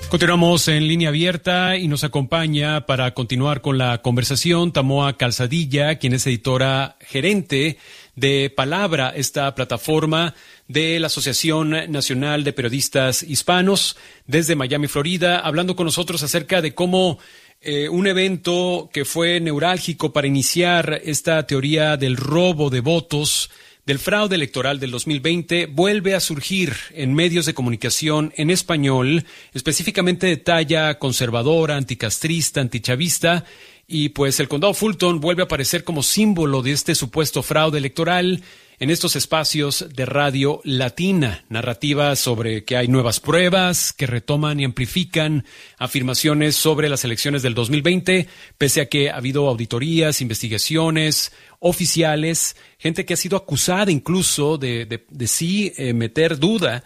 Continuamos en línea abierta y nos acompaña para continuar con la conversación Tamoa Calzadilla, quien es editora gerente de Palabra, esta plataforma de la Asociación Nacional de Periodistas Hispanos desde Miami, Florida, hablando con nosotros acerca de cómo un evento que fue neurálgico para iniciar esta teoría del robo de votos, del fraude electoral del 2020, vuelve a surgir en medios de comunicación en español, específicamente de talla conservadora, anticastrista, antichavista, y pues el condado Fulton vuelve a aparecer como símbolo de este supuesto fraude electoral en estos espacios de radio latina, narrativas sobre que hay nuevas pruebas que retoman y amplifican afirmaciones sobre las elecciones del 2020, pese a que ha habido auditorías, investigaciones oficiales, gente que ha sido acusada incluso de sí meter duda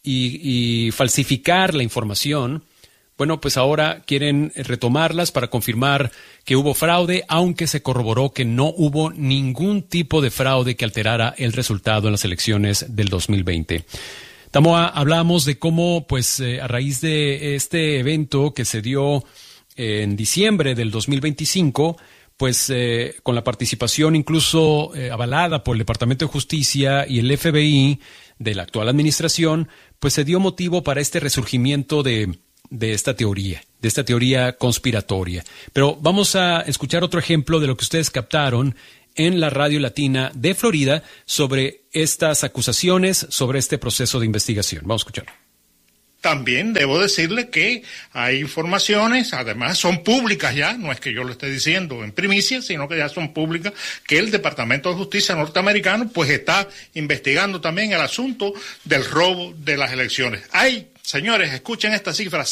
y falsificar la información. Bueno, pues ahora quieren retomarlas para confirmar que hubo fraude, aunque se corroboró que no hubo ningún tipo de fraude que alterara el resultado en las elecciones del 2020. Tamoa, hablamos de cómo, pues, a raíz de este evento que se dio en diciembre del 2025, pues con la participación incluso avalada por el Departamento de Justicia y el FBI de la actual administración, pues se dio motivo para este resurgimiento de esta teoría conspiratoria. Pero vamos a escuchar otro ejemplo de lo que ustedes captaron en la Radio Latina de Florida sobre estas acusaciones, sobre este proceso de investigación. Vamos a escuchar. También debo decirle que hay informaciones, además son públicas ya, no es que yo lo esté diciendo en primicia, sino que ya son públicas, que el Departamento de Justicia norteamericano pues está investigando también el asunto del robo de las elecciones. Hay, señores, escuchen esta cifra,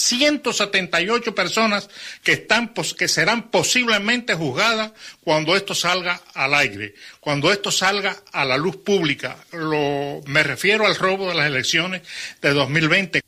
178 personas que serán posiblemente juzgadas cuando esto salga al aire, cuando esto salga a la luz pública. Me refiero al robo de las elecciones de 2020.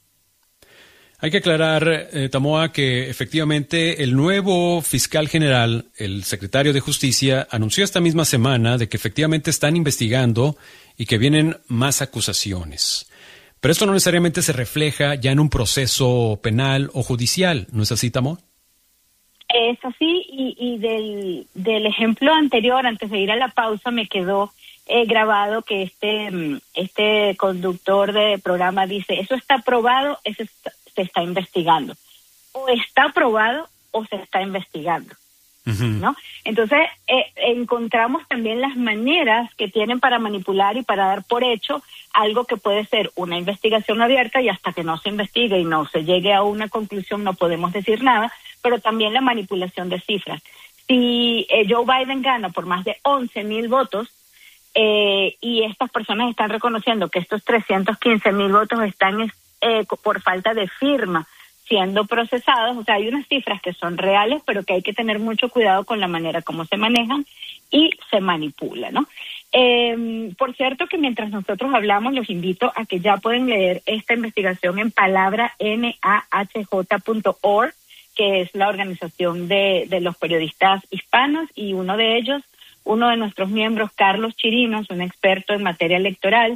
Hay que aclarar, Tamoa, que efectivamente el nuevo fiscal general, el secretario de Justicia, anunció esta misma semana de que efectivamente están investigando y que vienen más acusaciones. Pero esto no necesariamente se refleja ya en un proceso penal o judicial, ¿no es así, Tamoa? Es así, y del ejemplo anterior, antes de ir a la pausa, me quedó grabado que este conductor de programa dice, eso está probado, eso se está investigando. O está probado o se está investigando. ¿No? Entonces, encontramos también las maneras que tienen para manipular y para dar por hecho algo que puede ser una investigación abierta y hasta que no se investigue y no se llegue a una conclusión no podemos decir nada, pero también la manipulación de cifras. Si Joe Biden gana por más de 11,000 votos y estas personas están reconociendo que estos 315,000 votos están por falta de firma siendo procesados, o sea, hay unas cifras que son reales, pero que hay que tener mucho cuidado con la manera como se manejan y se manipula, ¿no? Por cierto que mientras nosotros hablamos, los invito a que ya pueden leer esta investigación en palabra NAHJ.org, que es la organización de los periodistas hispanos, y uno de nuestros miembros, Carlos Chirinos, un experto en materia electoral,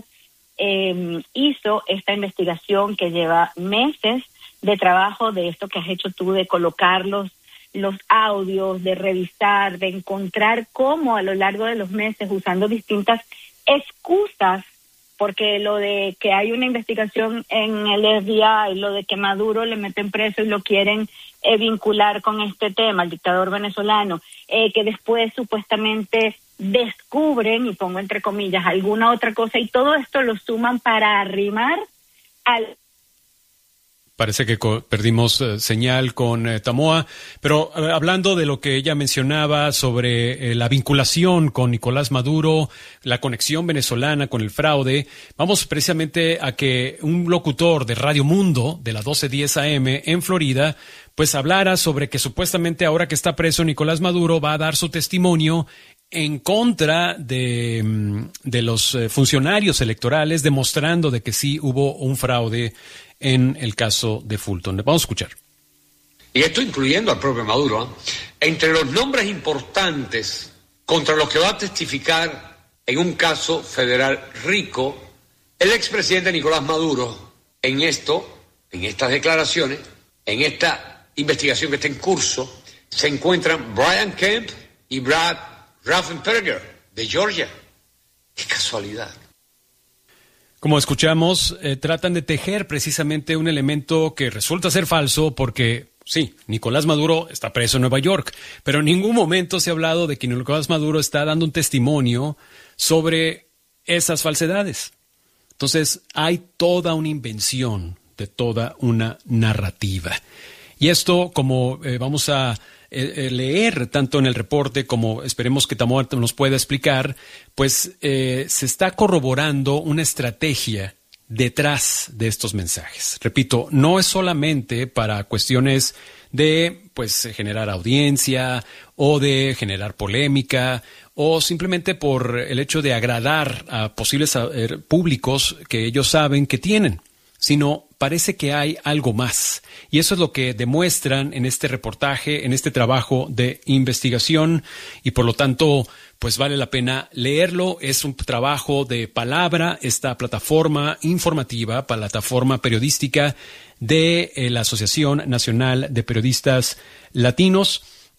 hizo esta investigación que lleva meses de trabajo, de esto que has hecho tú, de colocar los audios, de revisar, de encontrar cómo a lo largo de los meses, usando distintas excusas, porque lo de que hay una investigación en el FBI, lo de que Maduro le meten preso y lo quieren vincular con este tema, el dictador venezolano, que después supuestamente descubren, y pongo entre comillas, alguna otra cosa, y todo esto lo suman para arrimar al... Parece que perdimos señal con Tamoa, pero hablando de lo que ella mencionaba sobre la vinculación con Nicolás Maduro, la conexión venezolana con el fraude, vamos precisamente a que un locutor de Radio Mundo, de la 1210 AM en Florida, pues hablara sobre que supuestamente ahora que está preso Nicolás Maduro va a dar su testimonio en contra de los funcionarios electorales, demostrando de que sí hubo un fraude en el caso de Fulton. Vamos a escuchar. Y esto incluyendo al propio Maduro, entre los nombres importantes contra los que va a testificar en un caso federal rico, el expresidente Nicolás Maduro, en estas declaraciones, en esta investigación que está en curso, se encuentran Brian Kemp y Brad Raffensperger, de Georgia. ¡Qué casualidad! Como escuchamos, tratan de tejer precisamente un elemento que resulta ser falso porque, sí, Nicolás Maduro está preso en Nueva York, pero en ningún momento se ha hablado de que Nicolás Maduro está dando un testimonio sobre esas falsedades. Entonces, hay toda una invención de toda una narrativa. Y esto, como vamos a leer tanto en el reporte como esperemos que Tamoa nos pueda explicar, pues se está corroborando una estrategia detrás de estos mensajes. Repito, no es solamente para cuestiones de pues generar audiencia o de generar polémica o simplemente por el hecho de agradar a posibles públicos que ellos saben que tienen, sino parece que hay algo más. Y eso es lo que demuestran en este reportaje, en este trabajo de investigación, y por lo tanto, pues vale la pena leerlo. Es un trabajo de palabra, esta plataforma informativa, plataforma periodística de la Asociación Nacional de Periodistas Latinos,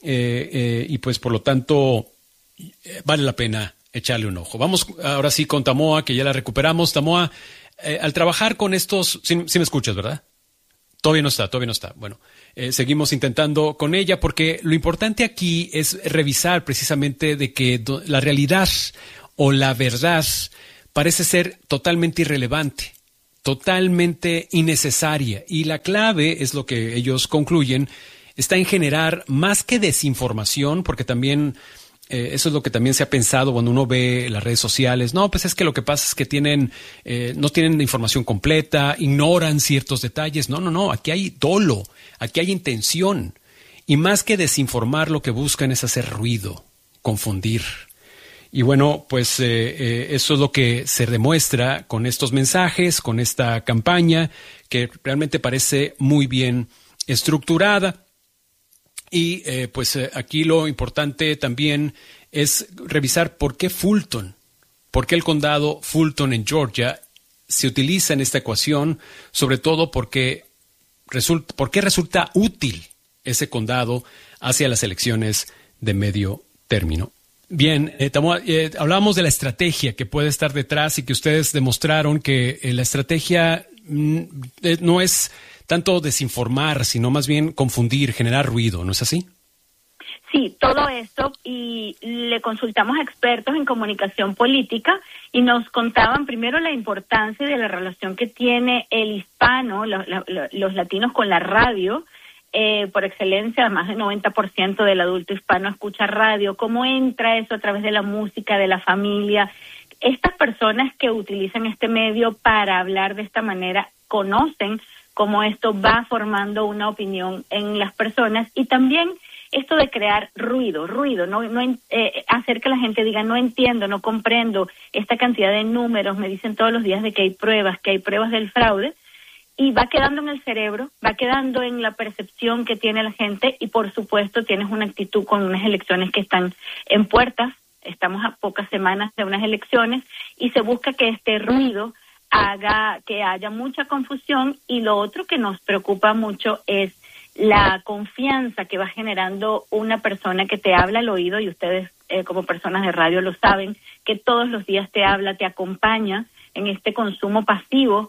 y pues por lo tanto, vale la pena echarle un ojo. Vamos ahora sí con Tamoa, que ya la recuperamos. Tamoa, al trabajar con estos, sí me escuchas, ¿verdad? Todavía no está. Bueno, seguimos intentando con ella porque lo importante aquí es revisar precisamente de que la realidad o la verdad parece ser totalmente irrelevante, totalmente innecesaria. Y la clave, es lo que ellos concluyen, está en generar más que desinformación, porque también eso es lo que también se ha pensado cuando uno ve las redes sociales. No, pues es que lo que pasa es que no tienen la información completa, ignoran ciertos detalles. No, aquí hay dolo, aquí hay intención. Y más que desinformar, lo que buscan es hacer ruido, confundir. Y bueno, pues eso es lo que se demuestra con estos mensajes, con esta campaña, que realmente parece muy bien estructurada. Y pues aquí lo importante también es revisar por qué Fulton, por qué el condado Fulton en Georgia se utiliza en esta ecuación, sobre todo por qué resulta útil ese condado hacia las elecciones de medio término. Bien, Tamoa, hablábamos de la estrategia que puede estar detrás y que ustedes demostraron que la estrategia no es tanto desinformar, sino más bien confundir, generar ruido, ¿no es así? Sí, todo esto, y le consultamos a expertos en comunicación política y nos contaban primero la importancia de la relación que tiene el hispano, los latinos con la radio. Por excelencia, más del 90% del adulto hispano escucha radio. ¿Cómo entra eso a través de la música, de la familia? Estas personas que utilizan este medio para hablar de esta manera conocen cómo esto va formando una opinión en las personas, y también esto de crear ruido, hacer que la gente diga no entiendo, no comprendo esta cantidad de números, me dicen todos los días de que hay pruebas del fraude, y va quedando en el cerebro, va quedando en la percepción que tiene la gente, y por supuesto tienes una actitud con unas elecciones que están en puertas, estamos a pocas semanas de unas elecciones, y se busca que este ruido haga que haya mucha confusión. Y lo otro que nos preocupa mucho es la confianza que va generando una persona que te habla al oído, y ustedes como personas de radio lo saben, que todos los días te habla, te acompaña en este consumo pasivo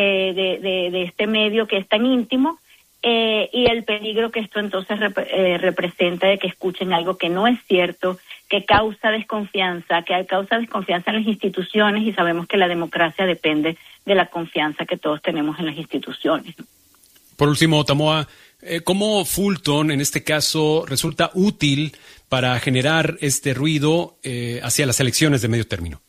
de este medio que es tan íntimo, y el peligro que esto entonces representa de que escuchen algo que no es cierto, que causa desconfianza en las instituciones, y sabemos que la democracia depende de la confianza que todos tenemos en las instituciones. Por último, Tamoa, ¿cómo Fulton, en este caso, resulta útil para generar este ruido hacia las elecciones de medio término?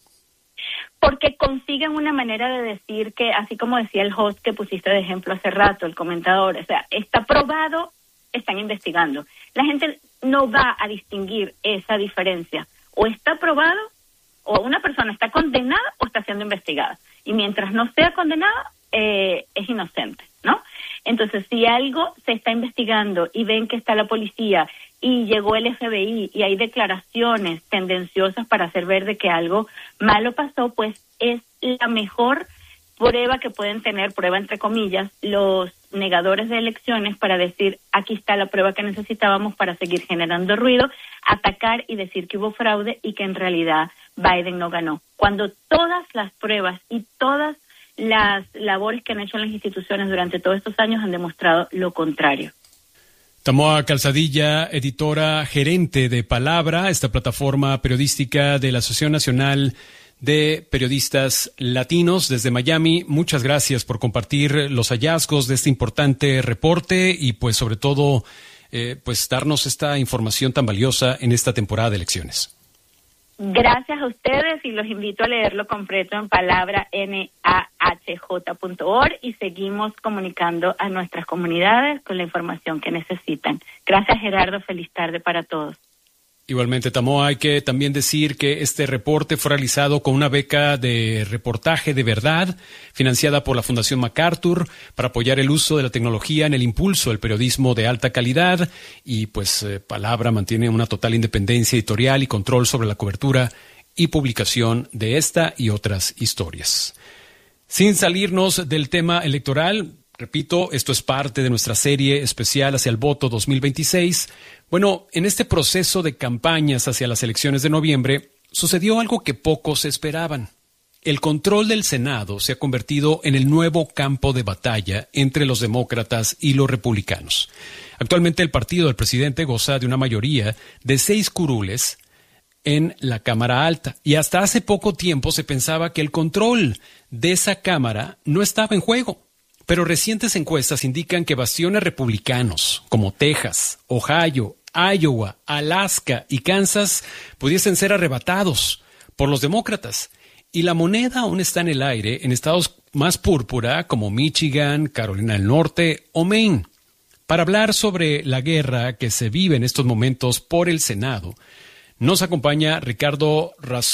Porque consiguen una manera de decir que, así como decía el host que pusiste de ejemplo hace rato, el comentador, o sea, está probado, están investigando. La gente no va a distinguir esa diferencia. O está probado, o una persona está condenada o está siendo investigada. Y mientras no sea condenada, es inocente, ¿no? Entonces, si algo se está investigando y ven que está la policía y llegó el FBI y hay declaraciones tendenciosas para hacer ver de que algo malo pasó, pues es la mejor prueba que pueden tener, prueba entre comillas, los negadores de elecciones para decir, aquí está la prueba que necesitábamos para seguir generando ruido, atacar y decir que hubo fraude y que en realidad Biden no ganó. Cuando todas las pruebas y todas las labores que han hecho las instituciones durante todos estos años han demostrado lo contrario. Tamoa Calzadilla, editora gerente de Palabra, esta plataforma periodística de la Asociación Nacional de Periodistas Latinos desde Miami. Muchas gracias por compartir los hallazgos de este importante reporte y pues sobre todo pues darnos esta información tan valiosa en esta temporada de elecciones. Gracias a ustedes y los invito a leerlo completo en Palabra NAHJ.org y seguimos comunicando a nuestras comunidades con la información que necesitan. Gracias, Gerardo. Feliz tarde para todos. Igualmente, Tamoa, hay que también decir que este reporte fue realizado con una beca de reportaje de verdad financiada por la Fundación MacArthur para apoyar el uso de la tecnología en el impulso del periodismo de alta calidad y pues Palabra mantiene una total independencia editorial y control sobre la cobertura y publicación de esta y otras historias. Sin salirnos del tema electoral, repito, esto es parte de nuestra serie especial hacia el voto 2026. Bueno, en este proceso de campañas hacia las elecciones de noviembre, sucedió algo que pocos esperaban. El control del Senado se ha convertido en el nuevo campo de batalla entre los demócratas y los republicanos. Actualmente el partido del presidente goza de una mayoría de 6 curules en la Cámara Alta. Y hasta hace poco tiempo se pensaba que el control de esa Cámara no estaba en juego. Pero recientes encuestas indican que bastiones republicanos como Texas, Ohio, Iowa, Alaska y Kansas pudiesen ser arrebatados por los demócratas. Y la moneda aún está en el aire en estados más púrpura como Michigan, Carolina del Norte o Maine. Para hablar sobre la guerra que se vive en estos momentos por el Senado, nos acompaña Ricardo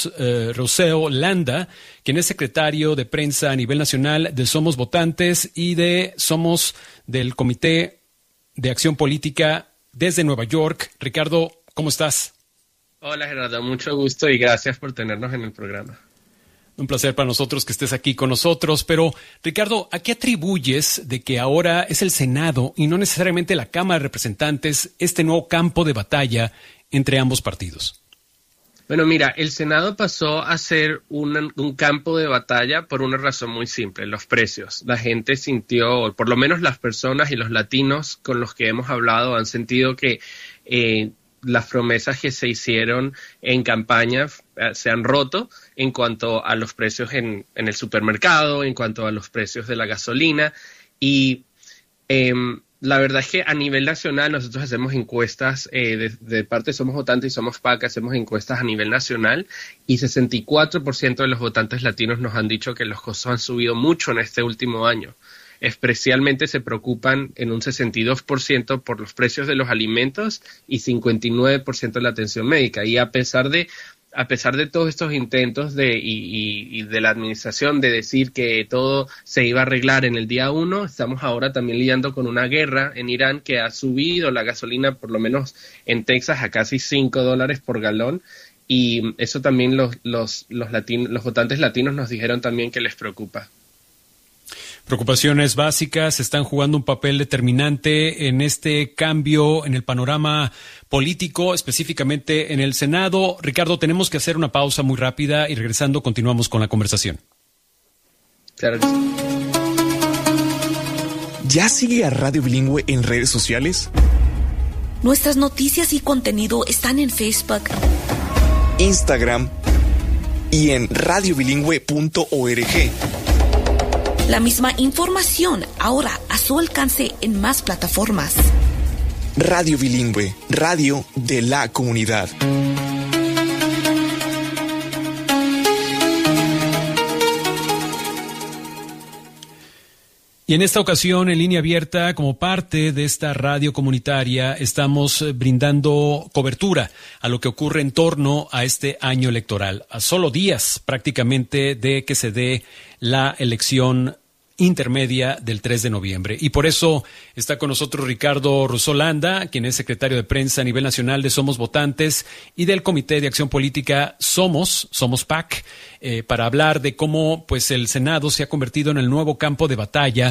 Roseo Landa, quien es secretario de prensa a nivel nacional de Somos Votantes y de Somos del Comité de Acción Política desde Nueva York. Ricardo, ¿cómo estás? Hola Gerardo, mucho gusto y gracias por tenernos en el programa. Un placer para nosotros que estés aquí con nosotros, pero Ricardo, ¿a qué atribuyes de que ahora es el Senado y no necesariamente la Cámara de Representantes este nuevo campo de batalla entre ambos partidos? Bueno, mira, el Senado pasó a ser un campo de batalla por una razón muy simple, los precios. La gente sintió, o por lo menos las personas y los latinos con los que hemos hablado han sentido que las promesas que se hicieron en campaña se han roto en cuanto a los precios en el supermercado, en cuanto a los precios de la gasolina y la verdad es que a nivel nacional nosotros hacemos encuestas de parte de Somos Votantes y Somos PAC, hacemos encuestas a nivel nacional y 64% de los votantes latinos nos han dicho que los costos han subido mucho en este último año. Especialmente se preocupan en un 62% por los precios de los alimentos y 59% de la atención médica. Y a pesar de todos estos intentos y de la administración de decir que todo se iba a arreglar en el día 1, estamos ahora también lidiando con una guerra en Irán que ha subido la gasolina, por lo menos en Texas, a casi $5 por galón. Y eso también los votantes latinos nos dijeron también que les preocupa. Preocupaciones básicas están jugando un papel determinante en este cambio en el panorama político, específicamente en el Senado. Ricardo, tenemos que hacer una pausa muy rápida y regresando continuamos con la conversación. Claro que sí. ¿Ya sigue a Radio Bilingüe en redes sociales? Nuestras noticias y contenido están en Facebook, Instagram y en radiobilingüe.org. La misma información ahora a su alcance en más plataformas. Radio Bilingüe, radio de la comunidad. Y en esta ocasión, en línea abierta, como parte de esta radio comunitaria, estamos brindando cobertura a lo que ocurre en torno a este año electoral, a solo días prácticamente de que se dé la elección intermedia del 3 de noviembre. Y por eso está con nosotros Ricardo Roseo Landa, quien es secretario de prensa a nivel nacional de Somos Votantes y del Comité de Acción Política Somos PAC, para hablar de cómo pues el Senado se ha convertido en el nuevo campo de batalla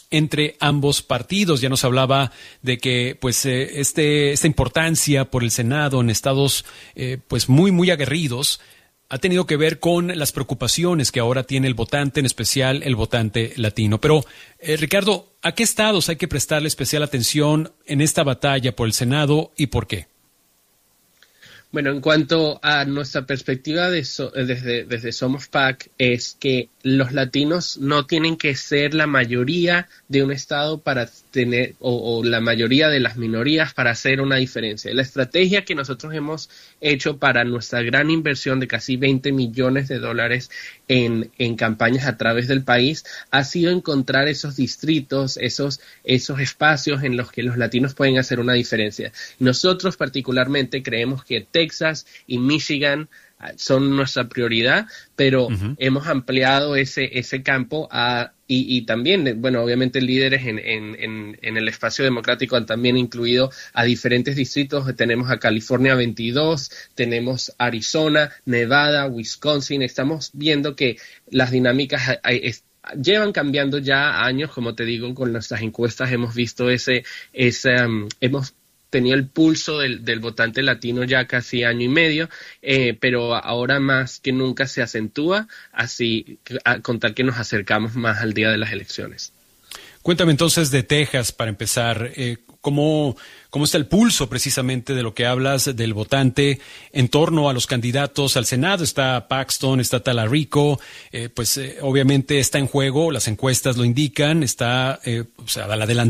entre ambos partidos. Ya nos hablaba de que pues esta importancia por el Senado en estados pues muy aguerridos ha tenido que ver con las preocupaciones que ahora tiene el votante, en especial el votante latino. Pero, Ricardo, ¿a qué estados hay que prestarle especial atención en esta batalla por el Senado y por qué? Bueno, en cuanto a nuestra perspectiva desde Somos PAC, es que los latinos no tienen que ser la mayoría de un estado para tener, o la mayoría de las minorías para hacer una diferencia. La estrategia que nosotros hemos hecho para nuestra gran inversión de casi $20 millones en campañas a través del país ha sido encontrar esos distritos, esos espacios en los que los latinos pueden hacer una diferencia. Nosotros particularmente creemos que Texas y Michigan son nuestra prioridad, pero hemos ampliado ese campo y también, bueno, obviamente líderes en el espacio democrático han también incluido a diferentes distritos. Tenemos a California 22, tenemos Arizona, Nevada, Wisconsin. Estamos viendo que las dinámicas llevan cambiando ya años, como te digo, con nuestras encuestas hemos visto hemos tenido el pulso del votante latino ya casi año y medio, pero ahora más que nunca se acentúa, así con tal que nos acercamos más al día de las elecciones. Cuéntame entonces de Texas, para empezar. ¿Cómo está el pulso precisamente de lo que hablas del votante en torno a los candidatos al Senado? Está Paxton, está Talarico, obviamente está en juego, las encuestas lo indican, está a la delantera